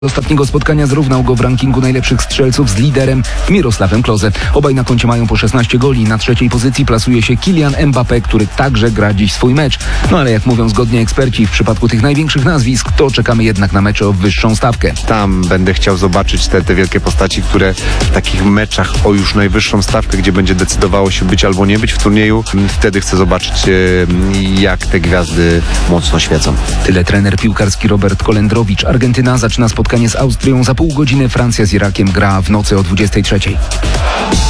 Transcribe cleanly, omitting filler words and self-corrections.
Ostatniego spotkania zrównał go w rankingu najlepszych strzelców z liderem Mirosławem Klose. Obaj na koncie mają po 16 goli. Na trzeciej pozycji plasuje się Kylian Mbappé, który także gra dziś swój mecz. No ale jak mówią zgodnie eksperci, w przypadku tych największych nazwisk, to czekamy jednak na mecze o wyższą stawkę. Tam będę chciał zobaczyć te wielkie postaci, które w takich meczach o już najwyższą stawkę, gdzie będzie decydowało się być albo nie być w turnieju, wtedy chcę zobaczyć, jak te gwiazdy mocno świecą. Tyle trener piłkarski Robert Kolendrowicz. Argentyna zaczyna spotkanie z Austrią za pół godziny. Francja z Irakiem gra w nocy o 23:00.